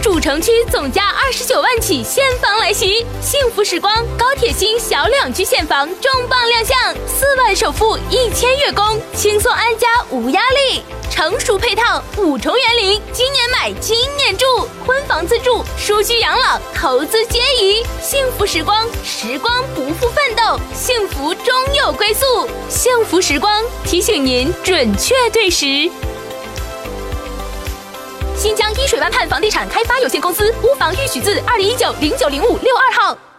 主城区总价29万起现房来袭，幸福时光高铁新小2居现房重磅亮相，4万首付1000月供，轻松安家无压力。成熟配套5重园林，今年买今年住，婚房自住、舒居养老、投资皆宜。幸福时光，时光不负奋斗，幸福终有归宿。幸福时光提醒您准确对时。新疆伊水湾畔房地产开发有限公司，屋房预许字2019090562号。